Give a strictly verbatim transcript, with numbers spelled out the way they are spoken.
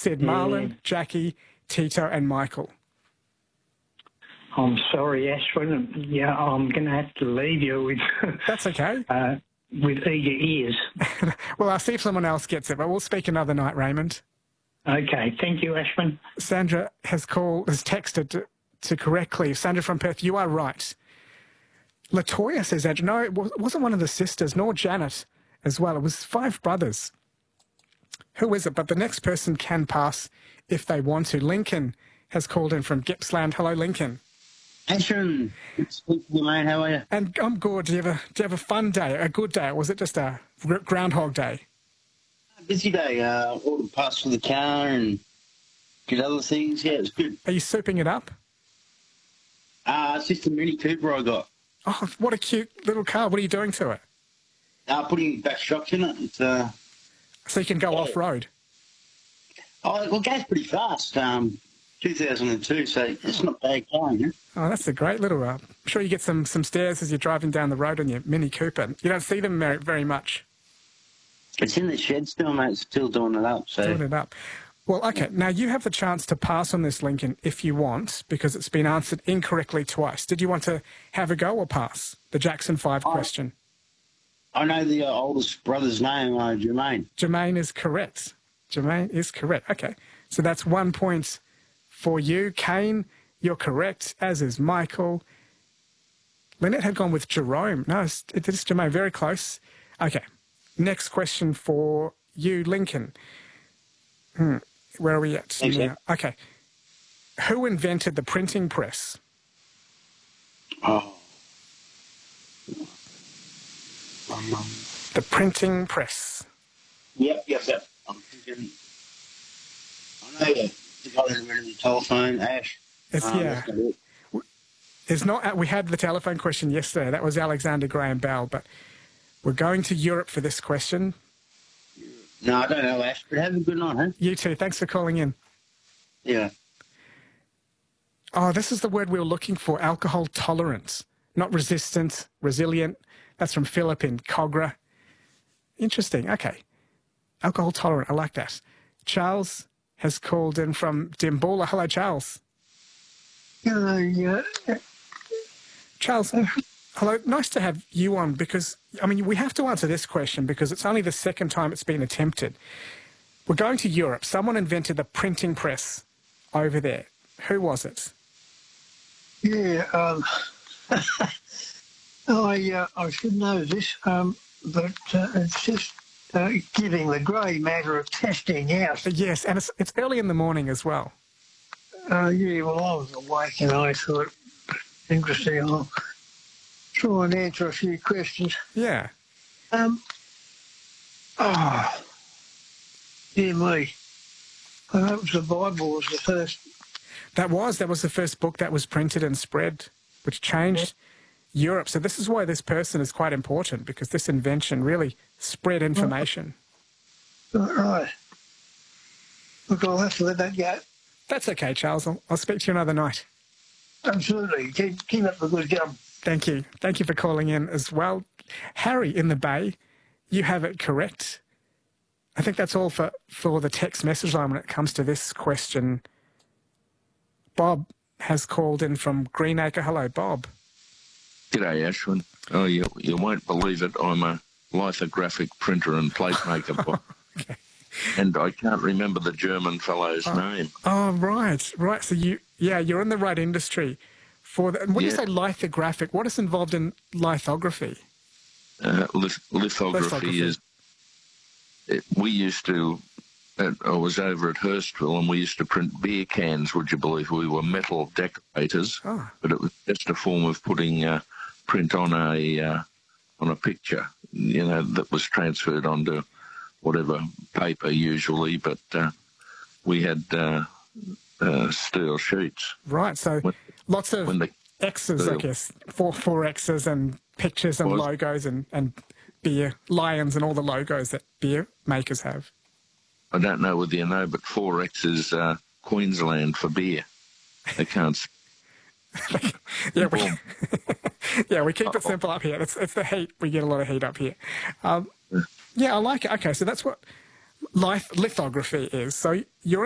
Sid Yeah. Marlin, Jackie, Tito and Michael. I'm sorry, Ashwin. Yeah, I'm going to have to leave you with That's okay. uh, with eager ears. Well, I'll see if someone else gets it, but we'll speak another night, Raymond. Okay, thank you, Ashwin. Sandra has called, has texted to, to correctly. Sandra from Perth, you are right. Latoya says, Andrew, no, it wasn't one of the sisters, nor Janet as well. It was five brothers. Who is it? But the next person can pass if they want to. Lincoln has called in from Gippsland. Hello, Lincoln. Ashwin, good to speak to you, mate. How are you? And I'm good. Do you have a, do you have a fun day, a good day, or was it just a Groundhog Day? Busy day. Uh, ordered parts for the car and did other things. Yeah, it was good. Are you souping it up? Uh, it's just a Mini Cooper I got. Oh, what a cute little car. What are you doing to it? Uh, putting back shocks in it. It's, uh, So you can go yeah. off-road? Oh, well, it goes pretty fast. Um, two thousand two, so it's not bad going, huh? Oh, that's a great little... Uh, I'm sure you get some, some stairs as you're driving down the road in your Mini Cooper. You don't see them very, very much. It's in the shed still, mate. It's still doing it up. So. Doing it up. Well, okay, now you have the chance to pass on this, Lincoln, if you want, because it's been answered incorrectly twice. Did you want to have a go or pass? The Jackson five Oh. question. I know the uh, oldest brother's name, uh, Jermaine. Jermaine is correct. Jermaine is correct. Okay, so that's one point for you. Kane, you're correct, as is Michael. Lynette had gone with Jerome. No, it's, it is Jermaine. Very close. Okay, next question for you, Lincoln. Hmm. Where are we at? Thanks, now? Okay. Who invented the printing press? Oh. The printing press. Yep, yep, yep. I'm thinking... I know you. The guy that invented the telephone, Ash. It's, Um, yeah. that's not it. It's not. We had the telephone question yesterday. That was Alexander Graham Bell, but we're going to Europe for this question. No, I don't know, Ash, but have a good night, huh? You too. Thanks for calling in. Yeah. Oh, this is the word we were looking for, alcohol tolerant. Not resistant, resilient. That's from Philip in Cogra. Interesting. Okay. Alcohol tolerant. I like that. Charles has called in from Dimboola. Hello, Charles. Hello, yeah. Charles, hello. Nice to have you on because, I mean, we have to answer this question because it's only the second time it's been attempted. We're going to Europe. Someone invented the printing press over there. Who was it? Yeah, um, I uh, I should know this, um, but uh, it's just uh, giving the grey matter of testing out. Yes, and it's, it's early in the morning as well. Uh, yeah, well, I was awake and I thought, interesting, I'll try and answer a few questions. Yeah. Um, oh, dear me. I hope the Bible was the first. That was. That was the first book that was printed and spread, which changed Europe. So this is why this person is quite important, because this invention really spread information. Right. Look, I'll have to let that go. That's okay, Charles. I'll, I'll speak to you another night. Absolutely. Keep, keep up the good job. Thank you. Thank you for calling in as well. Harry in the Bay, you have it correct. I think that's all for, for the text message line when it comes to this question. Bob has called in from Greenacre. Hello, Bob. G'day, Ashwin. Oh, you, you won't believe it. I'm a lithographic printer and plate maker, Bob. Okay. And I can't remember the German fellow's Oh. name. Oh, right. Right. So you, yeah, you're in the right industry for the, when you Yeah. say lithographic, what is involved in lithography? Uh, lith- lithography, Lithography. is... It, we used to... Uh, I was over at Hurstville and we used to print beer cans, would you believe? We were metal decorators, Oh. but it was just a form of putting uh, print on a uh, on a picture, you know, that was transferred onto whatever paper usually, but uh, we had uh, uh, steel sheets. Right. So When- lots of when the- X's, I the- guess, four, four X's and pictures and Was- logos and, and beer, lions and all the logos that beer makers have. I don't know whether you know, but four X is uh, Queensland for beer. They can't... Yeah, we, yeah, we keep it simple up here. It's, it's the heat. We get a lot of heat up here. Um, yeah, I like it. Okay, so that's what lith- lithography is. So you're